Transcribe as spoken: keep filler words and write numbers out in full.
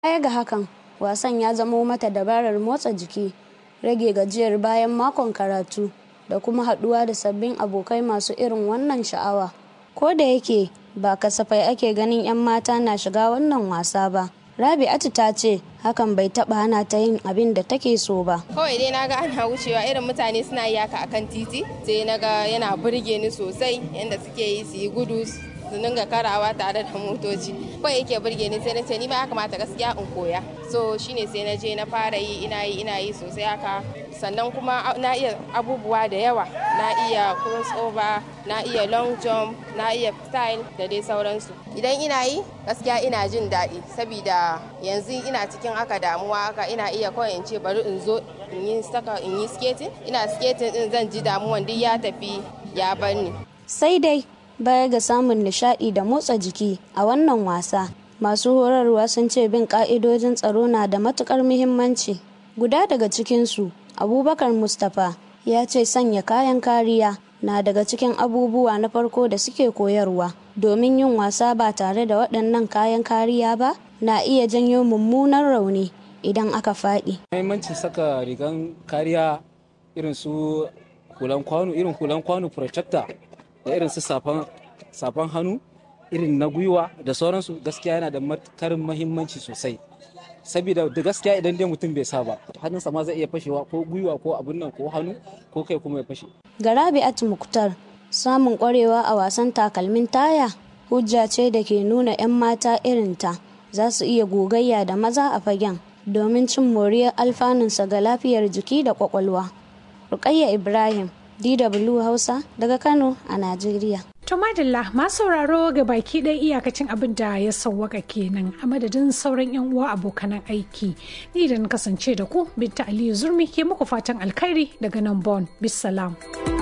Baya ga hakan, wasan ya zamo mata dabarar motsa jiki, rage gajiyar bayan makon karatu, da kuma haɗuwa da sabbin abokai masu irin wannan sha'awa. Ko da yake ba kasafai ake ganin 'yan mata na shiga wannan wasa ba, Rabi'atu ta ce hakan bai taɓa hana ta yin abin da take so ba. Kawai dai naga ana wucewa irin mutane suna yi haka akan titi, sai naga yana burge ni sosai yadda suke yi su yi gudu su dinga karawa tare da motoci. Kawai yake burge ni sai na ce ni ma ya kamata gaskiya in koya. So shine sai na je na fara yi ina yi ina yi sosai haka. Sannan kuma na iya abubuwa da yawa, na iya crossover, na iya long jump, na iya style da dai sauransu. Idan ina yi gaskiya ina jin daɗi saboda yanzu ina cikin haka damuwa haka ina iya kawai in ce bari in zo in yi saka in yi skating. Ina skating din zan ji damuwan duk ya tafi ya bar ni. Sai dai baya ga samun nishaɗi da motsa jiki a wannan wasa, masu horarwa sun ce bin ƙa'idojin tsaro na da matuƙar muhimmanci. Guda daga cikinsu, Abubakar Mustapha, ya ce sanya kayan kariya na daga cikin abubuwa na farko da suke koyarwa, domin yin wasa ba tare da waɗannan kayan kariya ba na iya janyo mummunan rauni idan aka faɗi. Muhimmancin saka rigan kariya irin su hulan kwano, irin hulan kwano protector da irin su safan safan hannu irin na gwiwa da sauransu gaskiya yana da matukar muhimmanci sosai. Saboda da gaskiya idan dai mutum bai sa ba, hannunsa ma zai iya fashewa ko gwiwa ko abun nan ko hannu ko kai kuma ya fashe. Ga Rabi'atu Muktar, samun kwarewa a wasan takalmin taya hujja ce da ke nuna 'yan mata irinta za su iya gogayya da maza a fagen domin cin moriyar alfanunsa ga lafiyar jiki da kwakwalwa. Rukayya Ibrahim, D W Hausa daga Kano a Najeriya. To madalla masu sauraro ga baki ɗaya iyakacin abin da ya sauwaka kenan a madadin sauran 'yan uwa abokanan aiki. Ni da na kasance da ku Binta Aliyu Zurmi ke muku fatan alkhairi daga nan Bon. Bisalam.